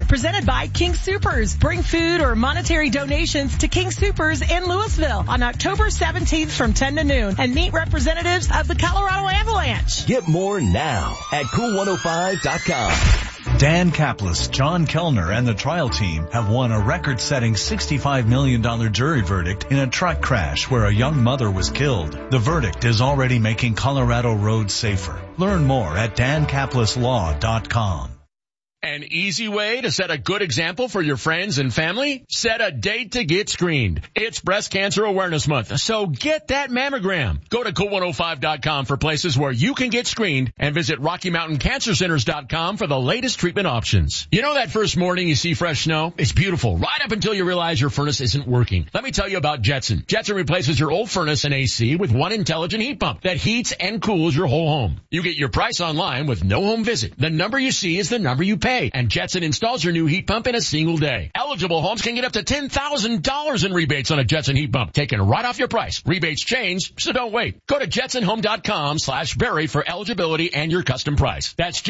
presented by King Soopers. Bring food or monetary donations to King Soopers in Louisville on October 17th from 10 to noon and meet representatives of the Colorado Avalanche. Get more now at Cool105.com. Dan Kaplis, John Kellner, and the trial team have won a record-setting $65 million jury verdict in a truck crash where a young mother was killed. The verdict is already making Colorado roads safer. Learn more at dankapleslaw.com. An easy way to set a good example for your friends and family? Set a date to get screened. It's Breast Cancer Awareness Month, so get that mammogram. Go to Cool105.com for places where you can get screened and visit RockyMountainCancerCenters.com for the latest treatment options. You know that first morning you see fresh snow? It's beautiful, right up until you realize your furnace isn't working. Let me tell you about Jetson. Jetson replaces your old furnace and AC with one intelligent heat pump that heats and cools your whole home. You get your price online with no home visit. The number you see is the number you pay. And Jetson installs your new heat pump in a single day. Eligible homes can get up to $10,000 in rebates on a Jetson heat pump, taken right off your price. Rebates change, so don't wait. Go to JetsonHome.com/Barry for eligibility and your custom price. That's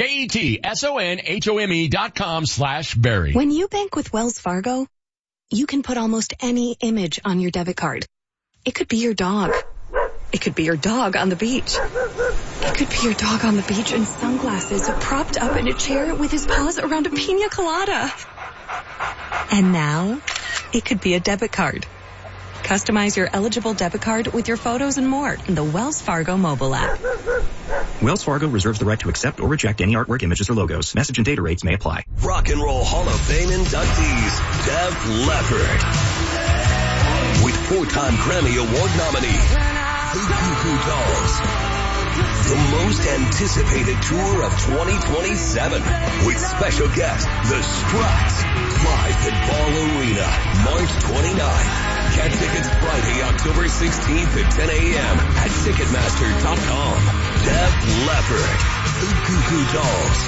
JetsonHome.com/Barry. When you bank with Wells Fargo, you can put almost any image on your debit card. It could be your dog. It could be your dog on the beach. It could be your dog on the beach in sunglasses, propped up in a chair with his paws around a pina colada. And now, it could be a debit card. Customize your eligible debit card with your photos and more in the Wells Fargo mobile app. Wells Fargo reserves the right to accept or reject any artwork, images, or logos. Message and data rates may apply. Rock and Roll Hall of Fame inductees, Def Leppard. With 4-time Grammy Award nominee, the Goo Goo Dolls. The most anticipated tour of 2027 with special guest, The Struts, live at Ball Arena, March 29th. Get tickets Friday, October 16th at 10 a.m. at Ticketmaster.com. Def Leppard, The Goo Goo Dolls.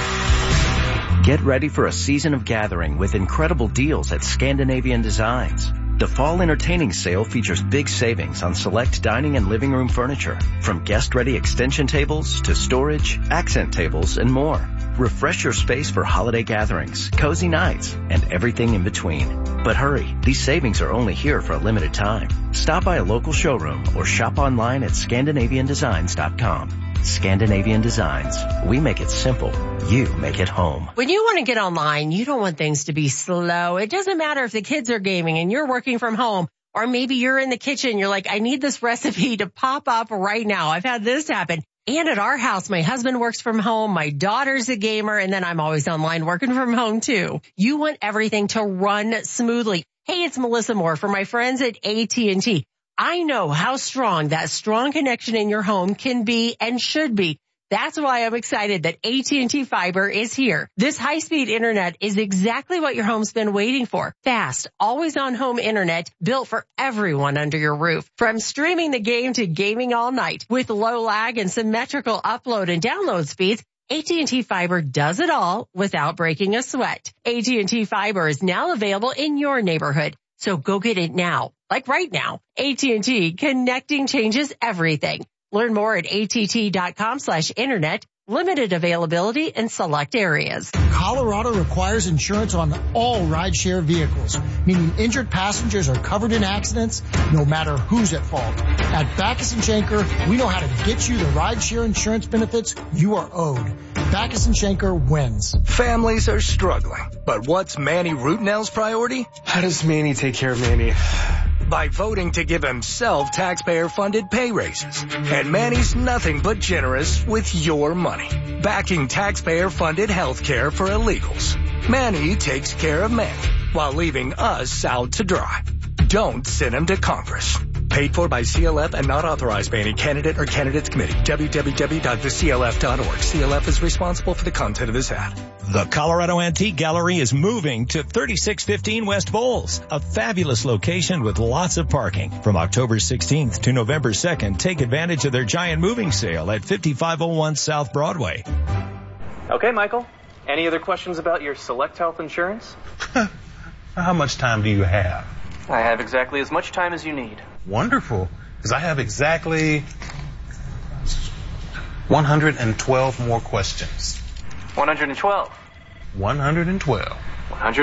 Get ready for a season of gathering with incredible deals at Scandinavian Designs. The fall entertaining sale features big savings on select dining and living room furniture, from guest-ready extension tables to storage, accent tables, and more. Refresh your space for holiday gatherings, cozy nights, and everything in between. But hurry, these savings are only here for a limited time. Stop by a local showroom or shop online at ScandinavianDesigns.com. Scandinavian Designs. We make it simple. You make it home. When you want to get online, you don't want things to be slow. It doesn't matter if the kids are gaming and you're working from home, or maybe you're in the kitchen. You're like, I need this recipe to pop up right now. I've had this happen. And at our house, my husband works from home, my daughter's a gamer, and then I'm always online working from home too. You want everything to run smoothly. Hey, it's Melissa Moore for my friends at AT&T. I know how strong that strong connection in your home can be and should be. That's why I'm excited that AT&T Fiber is here. This high-speed internet is exactly what your home's been waiting for. Fast, always-on home internet built for everyone under your roof. From streaming the game to gaming all night. With low lag and symmetrical upload and download speeds, AT&T Fiber does it all without breaking a sweat. AT&T Fiber is now available in your neighborhood. So go get it now, like right now. AT&T, connecting changes everything. Learn more at att.com/internet. Limited availability in select areas. Colorado requires insurance on all rideshare vehicles, meaning injured passengers are covered in accidents no matter who's at fault. At Backus & Schenker, we know how to get you the rideshare insurance benefits you are owed. Backus & Schenker wins. Families are struggling, but what's Manny Rootnell's priority? How does Manny take care of Manny? By voting to give himself taxpayer-funded pay raises. And Manny's nothing but generous with your money. Backing taxpayer-funded health care for illegals. Manny takes care of Manny while leaving us out to dry. Don't send him to Congress. Paid for by CLF and not authorized by any candidate or candidates committee. www.theclf.org. CLF is responsible for the content of this ad. The Colorado Antique Gallery is moving to 3615 West Bowles, a fabulous location with lots of parking. From October 16th to November 2nd, take advantage of their giant moving sale at 5501 South Broadway. Okay, Michael. Any other questions about your Select Health insurance? How much time do you have? I have exactly as much time as you need. Wonderful, because I have exactly 112 more questions. 112. 112.